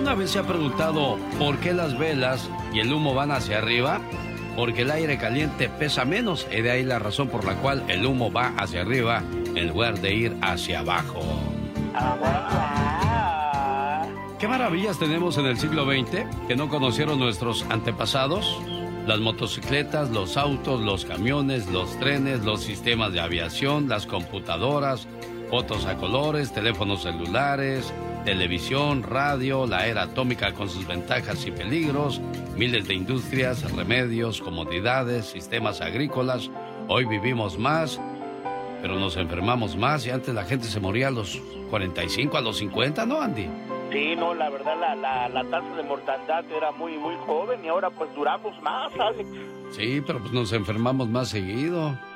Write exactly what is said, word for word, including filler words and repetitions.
¿Alguna vez se ha preguntado por qué las velas y el humo van hacia arriba? Porque el aire caliente pesa menos, y de ahí la razón por la cual el humo va hacia arriba en lugar de ir hacia abajo. ¿Qué maravillas tenemos en el siglo veinte que no conocieron nuestros antepasados? Las motocicletas, los autos, los camiones, los trenes, los sistemas de aviación, las computadoras, fotos a colores, teléfonos celulares, televisión, radio, la era atómica con sus ventajas y peligros, miles de industrias, remedios, comodidades, sistemas agrícolas. Hoy vivimos más, pero nos enfermamos más, y antes la gente se moría a los cuarenta y cinco, a los cincuenta, ¿no, Andy? Sí, no, la verdad la, la, la tasa de mortandad era muy, muy joven y ahora pues duramos más, Alex. Sí, pero pues nos enfermamos más seguido.